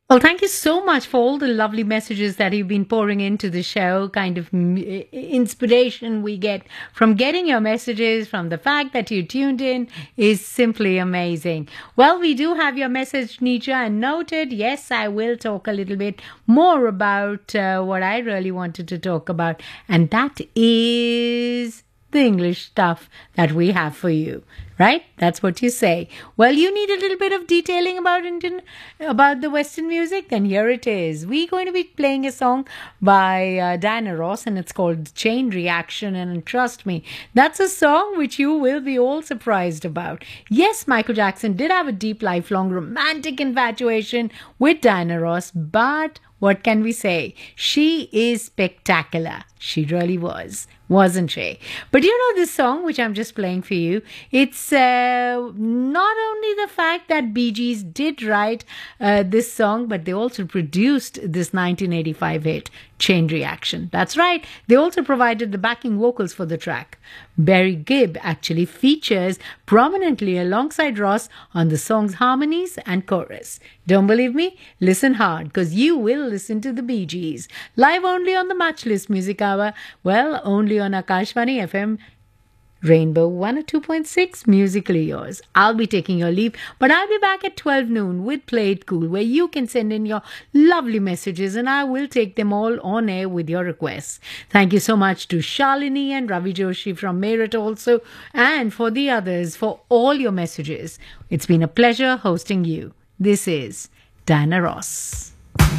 Well, thank you so much for all the lovely messages that you've been pouring into the show. Kind of inspiration we get from getting your messages, from the fact that you tuned in is simply amazing. Well, we do have your message, Nietzsche, and noted. Yes, I will talk a little bit more about what I really wanted to talk about, and that is the English stuff that we have for you, right? That's what you say. Well, you need a little bit of detailing about the Western music, then here it is. We're going to be playing a song by Diana Ross, and it's called Chain Reaction. And trust me, that's a song which you will be all surprised about. Yes, Michael Jackson did have a deep, lifelong romantic infatuation with Diana Ross, but what can we say? She is spectacular. She really was, wasn't she? But you know this song, which I'm just playing for you, it's not only the fact that Bee Gees did write this song, but they also produced this 1985 hit, Chain Reaction. That's right. They also provided the backing vocals for the track. Barry Gibb actually features prominently alongside Ross on the song's harmonies and chorus. Don't believe me? Listen hard, because you will listen to the Bee Gees. Live only on the Matchless Music Hour. Well, only on Akashvani FM Rainbow 102.6, musically yours. I'll be taking your leave, but I'll be back at 12 noon with Play It Cool, where you can send in your lovely messages and I will take them all on air with your requests. Thank you so much to Shalini and Ravi Joshi from Meerut also, and for the others for all your messages. It's been a pleasure hosting you. This is Diana Ross.